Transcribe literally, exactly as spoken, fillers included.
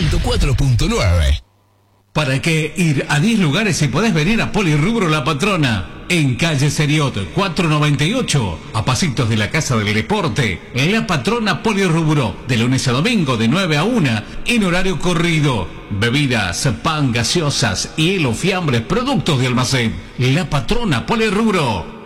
ciento cuatro punto nueve. ¿Para qué ir a diez lugares si podés venir a Polirrubro La Patrona? En calle Seriot cuatrocientos noventa y ocho, a pasitos de la Casa del Deporte, La Patrona Polirrubro, de lunes a domingo de nueve a una, en horario corrido. Bebidas, pan, gaseosas, hielo, fiambres, productos de almacén. La Patrona Polirrubro.